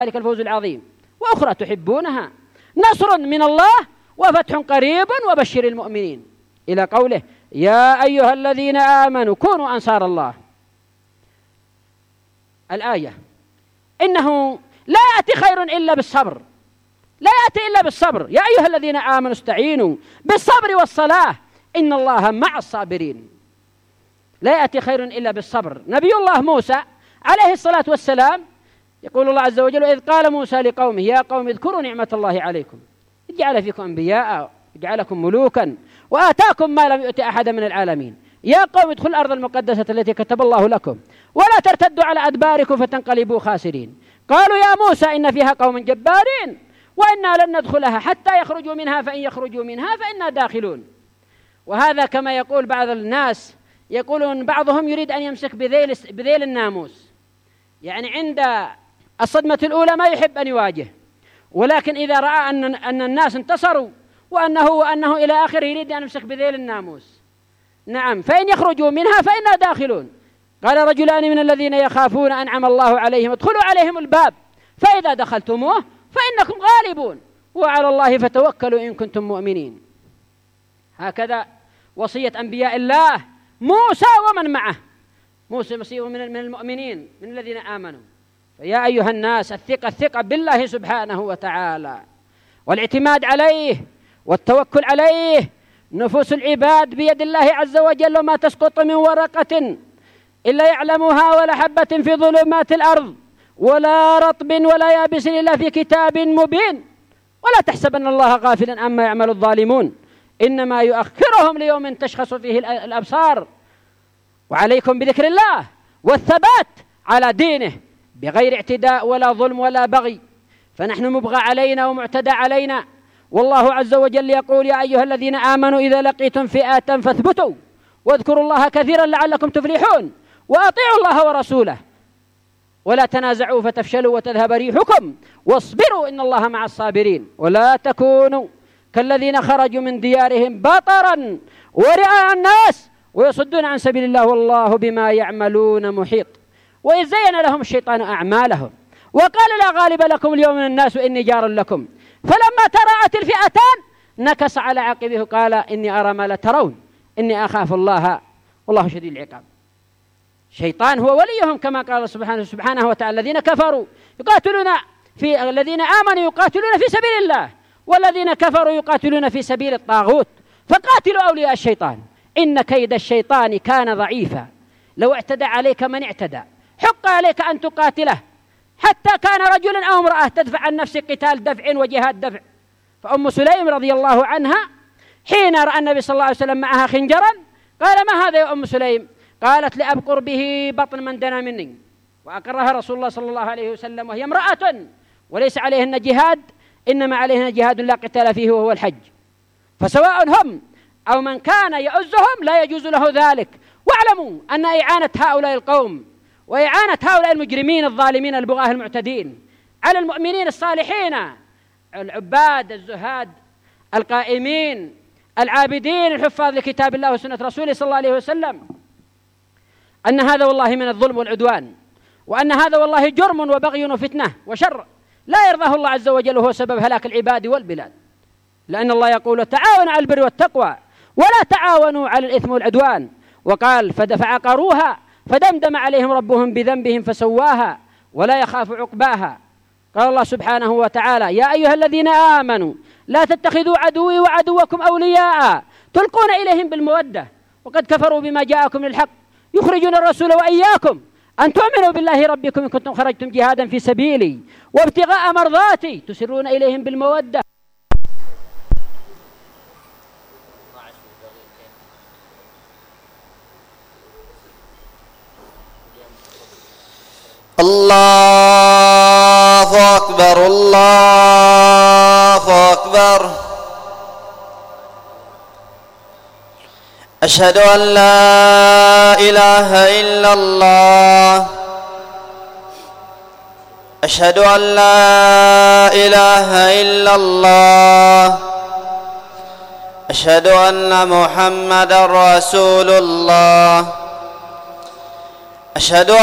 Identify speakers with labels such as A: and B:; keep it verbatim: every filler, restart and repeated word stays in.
A: ذلك الفوز العظيم. وأخرى تحبونها نصر من الله وفتح قريب وبشر المؤمنين، إلى قوله يا أيها الذين آمنوا كونوا أنصار الله. الآية إنه لا يأتي خير إلا بالصبر، لا يأتي إلا بالصبر. يا أيها الذين آمنوا استعينوا بالصبر والصلاة إن الله مع الصابرين. لا يأتي خير إلا بالصبر. نبي الله موسى عليه الصلاة والسلام يقول الله عز وجل إذ قال موسى لقومه يا قوم اذكروا نعمة الله عليكم إذ جعل فيكم أنبياء وجعلكم ملوكا وآتاكم ما لم يؤت أحدا من العالمين يا قوم ادخلوا الأرض المقدسة التي كتب الله لكم ولا ترتدوا على أدباركم فتنقلبوا خاسرين. قالوا يا موسى إن فيها قوم جبارين وإنا لن ندخلها حتى يخرجوا منها فإن يخرجوا منها فإنا داخلون. وهذا كما يقول بعض الناس، يقولون بعضهم يريد أن يمسك بذيل, بذيل الناموس، يعني عند الصدمة الأولى ما يحب أن يواجه، ولكن إذا رأى أن, أن الناس انتصروا وأنه, وأنه إلى آخره يريد أن يمسك بذيل الناموس. نعم فإن يخرجوا منها فإنا داخلون. قال رجلان من الذين يخافون أنعم الله عليهم ادخلوا عليهم الباب فإذا دخلتموه فإنكم غالبون وعلى الله فتوكلوا إن كنتم مؤمنين. هكذا وصية أنبياء الله موسى ومن معه. موسى وصيه من المؤمنين من الذين آمنوا. فيا أيها الناس الثقة الثقة بالله سبحانه وتعالى والاعتماد عليه والتوكل عليه. نفوس العباد بيد الله عز وجل وما تسقط من ورقة إلا يعلمها ولا حبة في ظلمات الأرض ولا رطب ولا يابس إلا في كتاب مبين. ولا تحسبن الله غافلا عما يعمل الظالمون إنما يؤخرهم ليوم تشخص فيه الأبصار. وعليكم بذكر الله والثبات على دينه بغير اعتداء ولا ظلم ولا بغي، فنحن مبغى علينا ومعتدى علينا. والله عز وجل يقول يا أيها الذين آمنوا إذا لقيتم فئة فاثبتوا واذكروا الله كثيرا لعلكم تفلحون وأطيعوا الله ورسوله ولا تنازعوا فتفشلوا وتذهب ريحكم واصبروا إن الله مع الصابرين. ولا تكونوا كالذين خرجوا من ديارهم بطرا ورئاء الناس ويصدون عن سبيل الله والله بما يعملون محيط. وإذ زين لهم الشيطان أعمالهم وقال لا غالب لكم اليوم من الناس وإني جار لكم فلما تراءت الفئتان نكص على عقبه قال إني أرى ما لا ترون إني أخاف الله والله شديد العقاب. شيطان هو وليهم كما قال سبحانه سبحانه وتعالى الذين كفروا يقاتلون في الذين آمنوا يقاتلون في سبيل الله والذين كفروا يقاتلون في سبيل الطاغوت فقاتلوا أولياء الشيطان إن كيد الشيطان كان ضعيفا لو اعتدى عليك من اعتدى حق عليك أن تقاتله حتى كان رجلا أو امرأة تدفع عن نفسك قتال دفع وجهاد دفع. فأم سليم رضي الله عنها حين رأى النبي صلى الله عليه وسلم معها خنجرا قال ما هذا يا أم سليم؟ قالت لأبقر به بطن من دنا مني. وأقرها رسول الله صلى الله عليه وسلم وهي امرأة وليس عليهن جهاد إنما عليهن جهاد لا قتال فيه وهو الحج. فسواء هم أو من كان يؤزهم لا يجوز له ذلك. واعلموا أن إعانة هؤلاء القوم وإعانة هؤلاء المجرمين الظالمين البغاة المعتدين على المؤمنين الصالحين العباد الزهاد القائمين العابدين الحفاظ لكتاب الله وسنة رسوله صلى الله عليه وسلم أن هذا والله من الظلم والعدوان وأن هذا والله جرم وبغي وفتنة وشر لا يرضاه الله عز وجل وهو سبب هلاك العباد والبلاد. لأن الله يقول تعاونوا على البر والتقوى ولا تعاونوا على الإثم والعدوان. وقال فعقروها فدمدم عليهم ربهم بذنبهم فسواها ولا يخاف عقباها. قال الله سبحانه وتعالى يا أيها الذين آمنوا لا تتخذوا عدوي وعدوكم أولياء تلقون إليهم بالمودة وقد كفروا بما جاءكم من الحق يخرجون الرسول وإياكم أن تؤمنوا بالله ربكم إن كنتم خرجتم جهادا في سبيلي وابتغاء مرضاتي تسرون إليهم بالمودة.
B: الله أكبر الله أكبر. أشهد أن لا إله إلا الله أشهد أن لا إله إلا الله أشهد أن محمدا رسول الله أشهد